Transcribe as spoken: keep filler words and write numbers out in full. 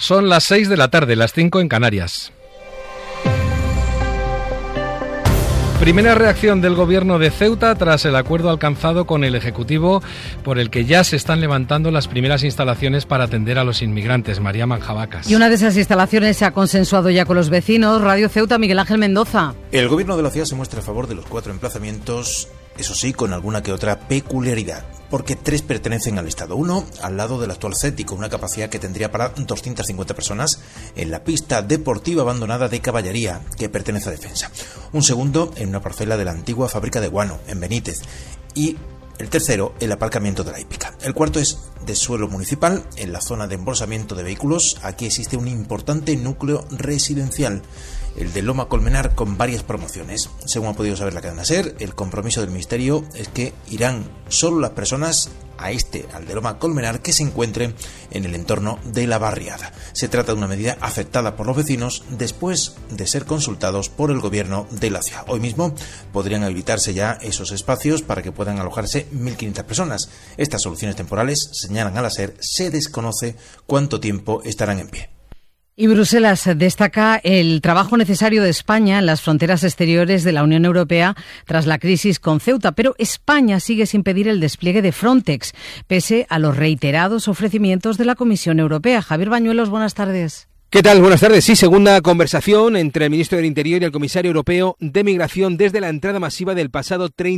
Son las seis de la tarde, las cinco en Canarias. Primera reacción del Gobierno de Ceuta tras el acuerdo alcanzado con el Ejecutivo por el que ya se están levantando las primeras instalaciones para atender a los inmigrantes. María Manjabacas. Y una de esas instalaciones se ha consensuado ya con los vecinos. Radio Ceuta, Miguel Ángel Mendoza. El Gobierno de la ciudad se muestra a favor de los cuatro emplazamientos, eso sí, con alguna que otra peculiaridad, porque tres pertenecen al Estado. Uno, al lado del actual C E T I, con una capacidad que tendría para doscientas cincuenta personas, en la pista deportiva abandonada de Caballería, que pertenece a Defensa. Un segundo, en una parcela de la antigua fábrica de guano, en Benítez. Y el tercero, el aparcamiento de la hípica. El cuarto es de suelo municipal, en la zona de embolsamiento de vehículos. Aquí existe un importante núcleo residencial, el de Loma Colmenar, con varias promociones. Según ha podido saber la cadena SER, el compromiso del Ministerio es que irán solo las personas a este, al de Loma Colmenar, que se encuentren en el entorno de la barriada. Se trata de una medida aceptada por los vecinos después de ser consultados por el Gobierno de la ciudad. Hoy mismo podrían habilitarse ya esos espacios para que puedan alojarse mil quinientas personas. Estas soluciones temporales, señalan a la SER, se desconoce cuánto tiempo estarán en pie. Y Bruselas destaca el trabajo necesario de España en las fronteras exteriores de la Unión Europea tras la crisis con Ceuta, pero España sigue sin pedir el despliegue de Frontex, pese a los reiterados ofrecimientos de la Comisión Europea. Javier Bañuelos, buenas tardes. ¿Qué tal? Buenas tardes. Sí, segunda conversación entre el ministro del Interior y el comisario europeo de Migración desde la entrada masiva del pasado treinta